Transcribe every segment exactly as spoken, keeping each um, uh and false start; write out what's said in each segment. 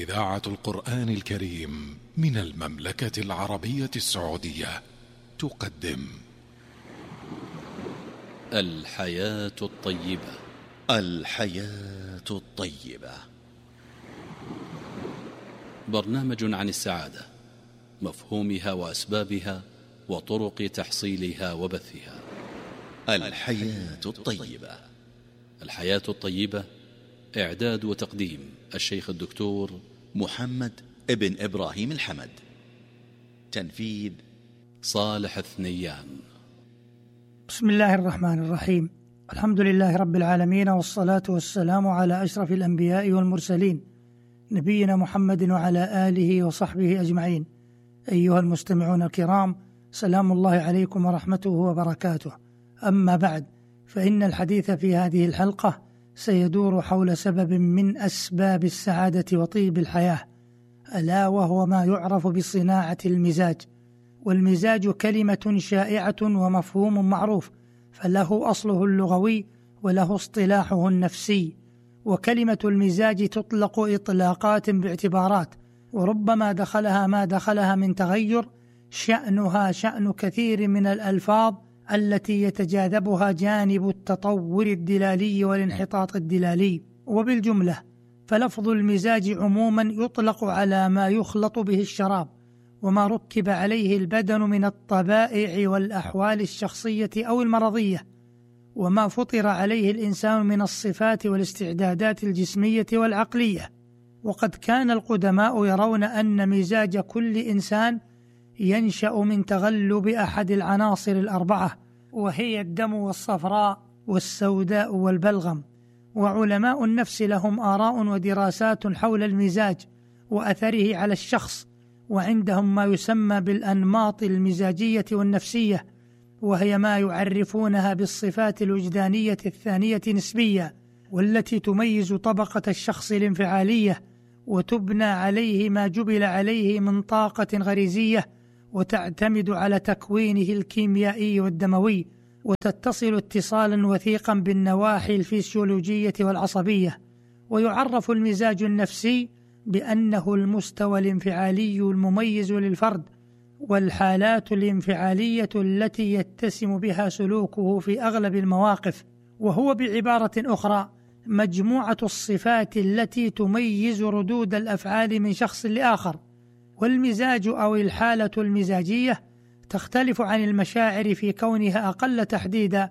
إذاعة القرآن الكريم من المملكة العربية السعودية تقدم الحياة الطيبة. الحياة الطيبة، برنامج عن السعادة، مفهومها وأسبابها وطرق تحصيلها وبثها. الحياة الطيبة. الحياة الطيبة، إعداد وتقديم الشيخ الدكتور محمد ابن إبراهيم الحمد، تنفيذ صالح الثنيان. بسم الله الرحمن الرحيم. الحمد لله رب العالمين، والصلاة والسلام على أشرف الأنبياء والمرسلين، نبينا محمد وعلى آله وصحبه أجمعين. أيها المستمعون الكرام، سلام الله عليكم ورحمته وبركاته. أما بعد، فإن الحديث في هذه الحلقة سيدور حول سبب من أسباب السعادة وطيب الحياة، ألا وهو ما يعرف بصناعة المزاج. والمزاج كلمة شائعة ومفهوم معروف، فله أصله اللغوي وله اصطلاحه النفسي. وكلمة المزاج تطلق إطلاقات باعتبارات، وربما دخلها ما دخلها من تغير شأنها شأن كثير من الألفاظ التي يتجاذبها جانب التطور الدلالي والانحطاط الدلالي. وبالجملة فلفظ المزاج عموما يطلق على ما يخلط به الشراب، وما ركب عليه البدن من الطبائع والأحوال الشخصية أو المرضية، وما فطر عليه الإنسان من الصفات والاستعدادات الجسمية والعقلية. وقد كان القدماء يرون أن مزاج كل إنسان ينشأ من تغلب أحد العناصر الأربعة، وهي الدم والصفراء والسوداء والبلغم. وعلماء النفس لهم آراء ودراسات حول المزاج وأثره على الشخص، وعندهم ما يسمى بالأنماط المزاجية والنفسية، وهي ما يعرفونها بالصفات الوجدانية الثانية نسبية، والتي تميز طبقة الشخص الانفعالية، وتبنى عليه ما جبل عليه من طاقة غريزية، وتعتمد على تكوينه الكيميائي والدموي، وتتصل اتصالا وثيقا بالنواحي الفسيولوجية والعصبية. ويعرف المزاج النفسي بأنه المستوى الانفعالي المميز للفرد، والحالات الانفعالية التي يتسم بها سلوكه في أغلب المواقف، وهو بعبارة أخرى مجموعة الصفات التي تميز ردود الأفعال من شخص لآخر. والمزاج أو الحالة المزاجية تختلف عن المشاعر في كونها أقل تحديدا،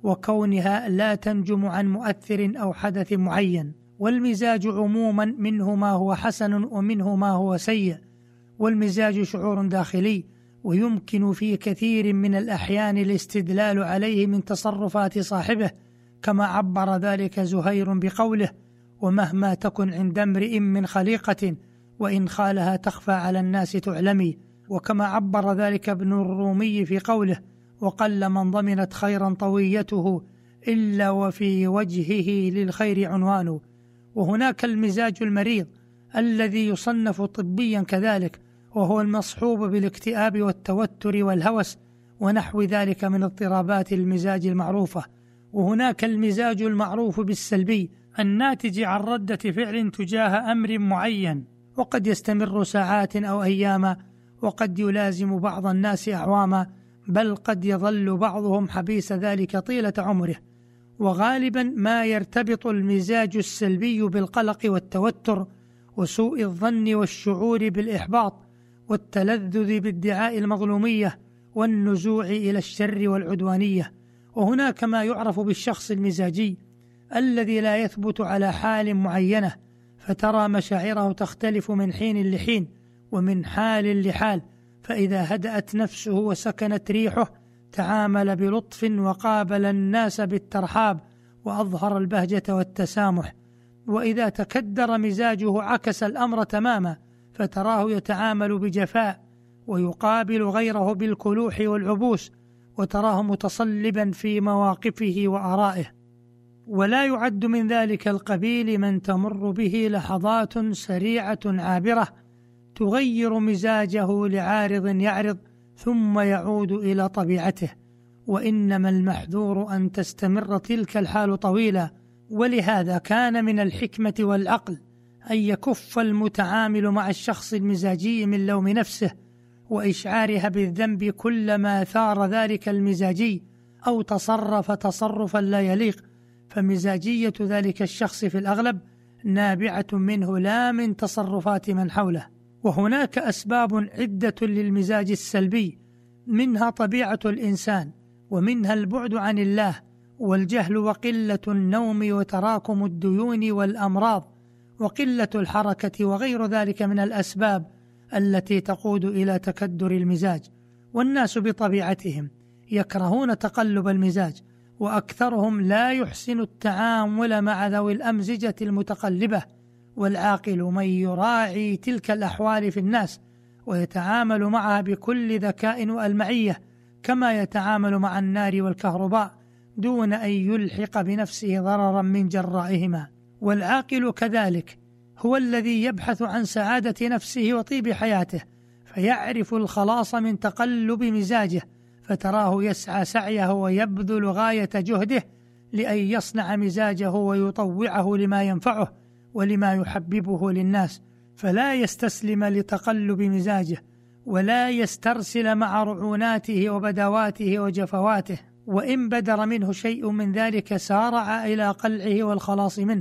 وكونها لا تنجم عن مؤثر أو حدث معين. والمزاج عموما منه ما هو حسن ومنه ما هو سيء. والمزاج شعور داخلي، ويمكن في كثير من الأحيان الاستدلال عليه من تصرفات صاحبه، كما عبر ذلك زهير بقوله: ومهما تكن عند امرئ من خليقة وإن خالها تخفى على الناس تعلمي. وكما عبر ذلك ابن الرومي في قوله: وقل من ضمنت خيرا طويته إلا وفي وجهه للخير عنوان. وهناك المزاج المريض الذي يصنف طبيا كذلك، وهو المصحوب بالاكتئاب والتوتر والهوس ونحو ذلك من اضطرابات المزاج المعروفة. وهناك المزاج المعروف بالسلبي الناتج عن ردة فعل تجاه أمر معين، وقد يستمر ساعات أو أياما، وقد يلازم بعض الناس أعواما، بل قد يظل بعضهم حبيس ذلك طيلة عمره. وغالبا ما يرتبط المزاج السلبي بالقلق والتوتر وسوء الظن والشعور بالإحباط والتلذذ بادعاء المظلومية والنزوع إلى الشر والعدوانية. وهناك ما يعرف بالشخص المزاجي الذي لا يثبت على حال معينة، فترى مشاعره تختلف من حين لحين ومن حال لحال، فإذا هدأت نفسه وسكنت ريحه تعامل بلطف وقابل الناس بالترحاب وأظهر البهجة والتسامح. وإذا تكدر مزاجه عكس الأمر تماما، فتراه يتعامل بجفاء ويقابل غيره بالكلوح والعبوس، وتراه متصلبا في مواقفه وآرائه. ولا يعد من ذلك القبيل من تمر به لحظات سريعة عابرة تغير مزاجه لعارض يعرض ثم يعود إلى طبيعته، وإنما المحذور أن تستمر تلك الحال طويلة. ولهذا كان من الحكمة والعقل أن يكف المتعامل مع الشخص المزاجي من لوم نفسه وإشعارها بالذنب كلما ثار ذلك المزاجي أو تصرف تصرفا لا يليق، فمزاجية ذلك الشخص في الأغلب نابعة منه لا من تصرفات من حوله. وهناك أسباب عدة للمزاج السلبي، منها طبيعة الإنسان، ومنها البعد عن الله والجهل وقلة النوم وتراكم الديون والأمراض وقلة الحركة وغير ذلك من الأسباب التي تقود إلى تكدر المزاج. والناس بطبيعتهم يكرهون تقلب المزاج، وأكثرهم لا يحسن التعامل مع ذوي الأمزجة المتقلبة، والعاقل من يراعي تلك الأحوال في الناس ويتعامل معها بكل ذكاء وألمعية كما يتعامل مع النار والكهرباء دون أن يلحق بنفسه ضررا من جرائهما. والعاقل كذلك هو الذي يبحث عن سعادة نفسه وطيب حياته، فيعرف الخلاص من تقلب مزاجه، فتراه يسعى سعيه ويبذل غاية جهده لأن يصنع مزاجه ويطوعه لما ينفعه ولما يحببه للناس، فلا يستسلم لتقلب مزاجه ولا يسترسل مع رعوناته وبدواته وجفواته، وإن بدر منه شيء من ذلك سارع إلى قلعه والخلاص منه،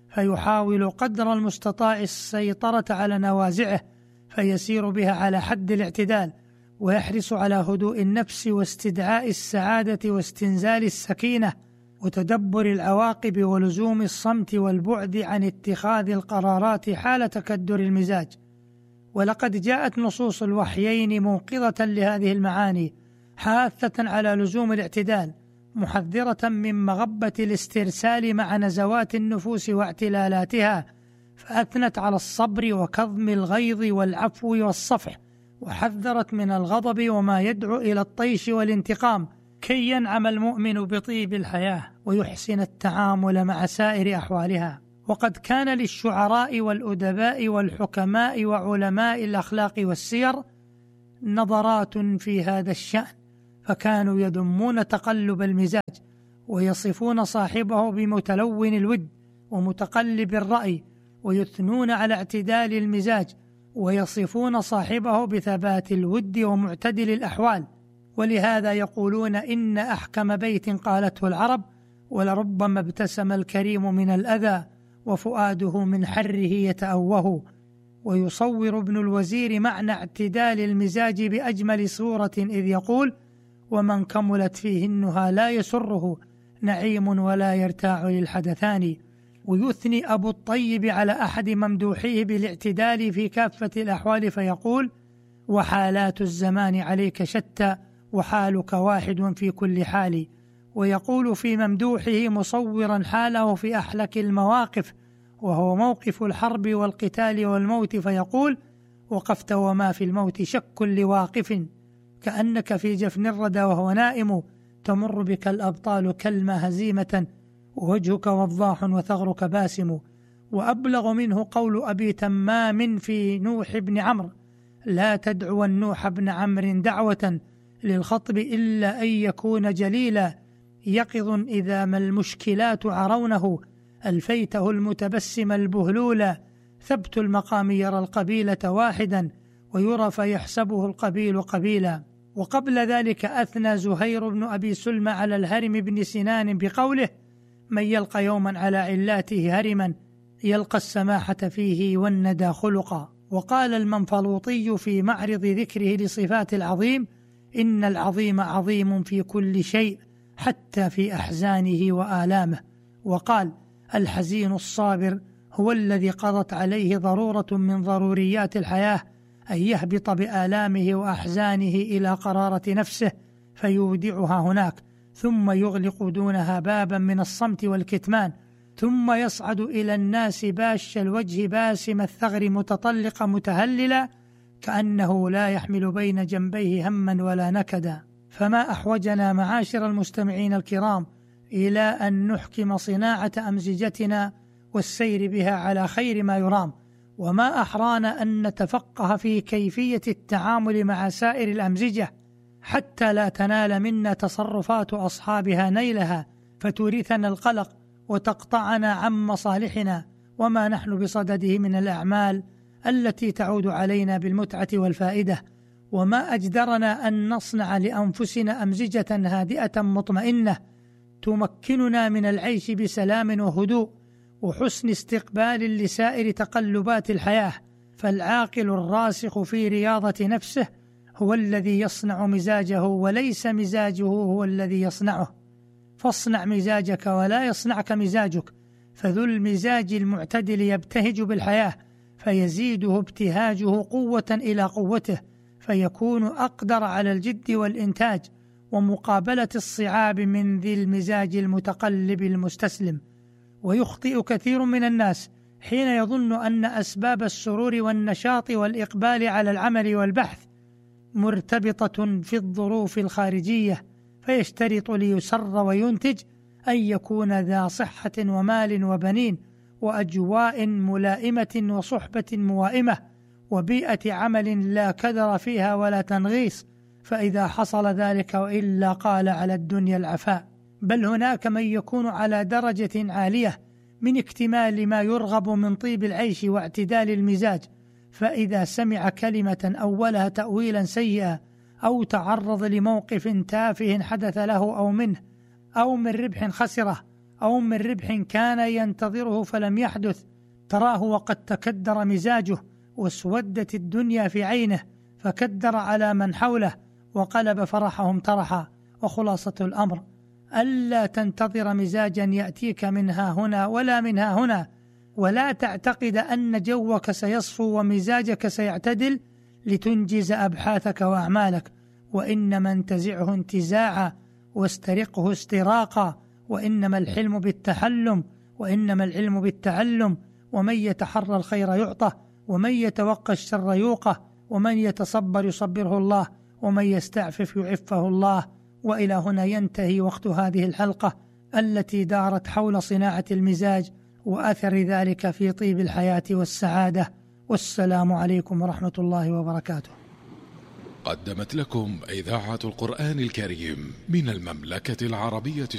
فيحاول قدر المستطاع السيطرة على نوازعه فيسير بها على حد الاعتدال، ويحرص على هدوء النفس واستدعاء السعادة واستنزال السكينة وتدبر العواقب ولزوم الصمت والبعد عن اتخاذ القرارات حال تكدر المزاج. ولقد جاءت نصوص الوحيين موقظة لهذه المعاني، حاثة على لزوم الاعتدال، محذرة من مغبة الاسترسال مع نزوات النفوس واعتلالاتها، فأثنت على الصبر وكظم الغيظ والعفو والصفح، وحذرت من الغضب وما يدعو إلى الطيش والانتقام، كي ينعم المؤمن بطيب الحياة ويحسن التعامل مع سائر أحوالها. وقد كان للشعراء والأدباء والحكماء وعلماء الأخلاق والسير نظرات في هذا الشأن، فكانوا يذمون تقلب المزاج ويصفون صاحبه بمتلون الود ومتقلب الرأي، ويثنون على اعتدال المزاج ويصفون صاحبه بثبات الود ومعتدل الأحوال. ولهذا يقولون إن أحكم بيت قالته العرب: ولربما ابتسم الكريم من الأذى وفؤاده من حره يتأوه. ويصور ابن الوزير معنى اعتدال المزاج بأجمل صورة إذ يقول: ومن كملت فيه النهى لا يسره نعيم ولا يرتاع للحدثان. ويثني أبو الطيب على أحد ممدوحيه بالاعتدال في كافة الأحوال فيقول: وحالات الزمان عليك شتى وحالك واحد في كل حال. ويقول في ممدوحه مصورا حاله في أحلك المواقف وهو موقف الحرب والقتال والموت فيقول: وقفت وما في الموت شك لواقف كأنك في جفن الردى وهو نائم تمر بك الأبطال كالما هزيمة ووجهك وضاح وثغرك باسم. وأبلغ منه قول أبي تمام في نوح بن عمرو: لا تدعو النوح بن عمرو دعوة للخطب إلا أن يكون جليلا يقظ إذا ما المشكلات عرونه ألفيته المتبسم البهلولا ثبت المقام يرى القبيلة واحدا ويرى فيحسبه القبيل قبيلا. وقبل ذلك أثنى زهير بن أبي سلمى على الهرم بن سنان بقوله: من يلقى يوما على علاته هرما يلقى السماحة فيه والندى خلقا. وقال المنفلوطي في معرض ذكره لصفات العظيم: إن العظيم عظيم في كل شيء حتى في أحزانه وآلامه. وقال: الحزين الصابر هو الذي قضت عليه ضرورة من ضروريات الحياة أن يهبط بآلامه وأحزانه إلى قرارة نفسه فيودعها هناك، ثم يغلق دونها بابا من الصمت والكتمان، ثم يصعد إلى الناس باش الوجه باسم الثغر متطلق متهللا كأنه لا يحمل بين جنبيه هما ولا نكدا. فما أحوجنا معاشر المستمعين الكرام إلى أن نحكم صناعة أمزجتنا والسير بها على خير ما يرام، وما أحرانا أن نتفقه في كيفية التعامل مع سائر الأمزجة حتى لا تنال منا تصرفات أصحابها نيلها فتورثنا القلق وتقطعنا عن مصالحنا وما نحن بصدده من الأعمال التي تعود علينا بالمتعة والفائدة، وما أجدرنا أن نصنع لأنفسنا أمزجة هادئة مطمئنة تمكننا من العيش بسلام وهدوء وحسن استقبال لسائر تقلبات الحياة. فالعاقل الراسخ في رياضة نفسه هو الذي يصنع مزاجه، وليس مزاجه هو الذي يصنعه. فاصنع مزاجك ولا يصنعك مزاجك، فذو المزاج المعتدل يبتهج بالحياة فيزيده ابتهاجه قوة إلى قوته، فيكون أقدر على الجد والإنتاج ومقابلة الصعاب من ذي المزاج المتقلب المستسلم. ويخطئ كثير من الناس حين يظن أن أسباب السرور والنشاط والإقبال على العمل والبحث مرتبطة في الظروف الخارجية، فيشترط ليسر وينتج أن يكون ذا صحة ومال وبنين وأجواء ملائمة وصحبة موائمة وبيئة عمل لا كدر فيها ولا تنغيص، فإذا حصل ذلك وإلا قال على الدنيا العفاء. بل هناك من يكون على درجة عالية من اكتمال ما يرغب من طيب العيش واعتدال المزاج، فإذا سمع كلمة أولها تأويلا سيئا أو تعرض لموقف تافه حدث له أو منه أو من ربح خسره أو من ربح كان ينتظره فلم يحدث، تراه وقد تكدر مزاجه واسودت الدنيا في عينه فكدر على من حوله وقلب فرحهم ترحا. وخلاصة الأمر ألا تنتظر مزاجا يأتيك منها هنا ولا منها هنا، ولا تعتقد أن جوك سيصفو ومزاجك سيعتدل لتنجز أبحاثك وأعمالك، وإنما انتزعه انتزاعا واسترقه استراقا، وإنما الحلم بالتحلم وإنما العلم بالتعلم. ومن يتحرى الخير يعطى ومن يتوقى الشر يوقى ومن يتصبر يصبره الله ومن يستعفف يعفه الله. وإلى هنا ينتهي وقت هذه الحلقة التي دارت حول صناعة المزاج وأثر ذلك في طيب الحياة والسعادة. والسلام عليكم ورحمة الله وبركاته. قدمت لكم إذاعة القرآن الكريم من المملكة العربية